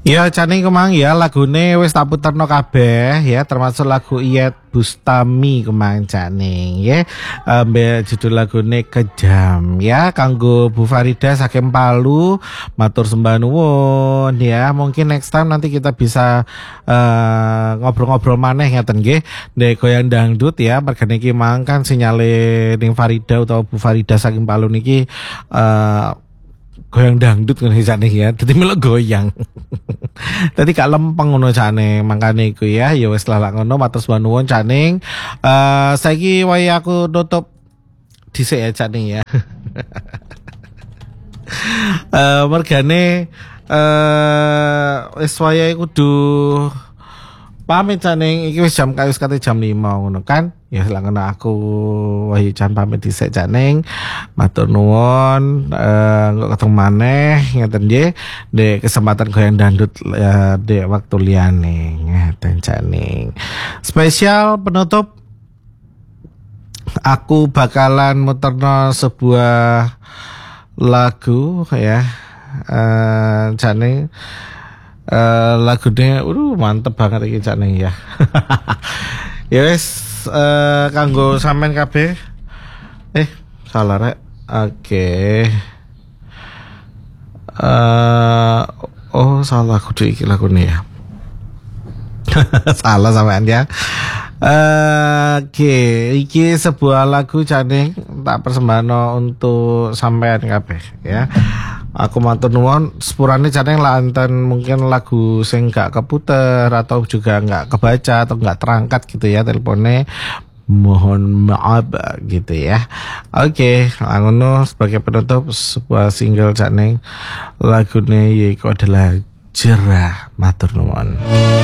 Ya Caning kemang ya lagune wis tak puterno kabeh ya termasuk lagu Iyeth Bustami kemang Caning ya. Judul lagune Kejam ya kanggo Bu Farida saking Palu matur sembah nuwun ya. Mungkin next time nanti kita bisa ngobrol-ngobrol maneh ngeten nggih. Ndek goyang dangdut ya mergane iki mang kan sinyale ning Farida utawa Bu Farida saking Palu niki goyang dangdut ngono jane ya. Dadi melok goyang. Tadi gak lempeng ngono Caning, mangkane iku ya wis lah ngono matur nuwun Caning. Saiki wayahe aku nutup dhisik ya Caning ya. Mergane wis wayahe kudu pamit Caning, iki wis wis kate jam 5 ngono kan. Ya lah ngono aku wayahe jan pamit dhisik Caning. Matur nuwun engko ketemu maneh ngeten nggih ndek kesempatan goyang dangdut ndek waktu liyane ngeten Caning. Spesial penutup aku bakalan muterno sebuah lagu ya Caning. Lagunya mantep banget iki Caning ya. Ya wis kanggo sampean kabeh. Salah rek. Oke. Salah kudu iki lagune ya. Salah sampean ya. Oke, iki sebuah lagu Caning tak persembahno untuk sampean kabeh ya. Aku matur nuwun sepurane Caning lanten mungkin lagu sing gak keputer atau juga gak kebaca atau gak terangkat gitu ya teleponnya, mohon maaf gitu ya. Oke, ngono sebagai penutup sebuah single Caning lagune yaiku adalah Jerah. Matur nuwun.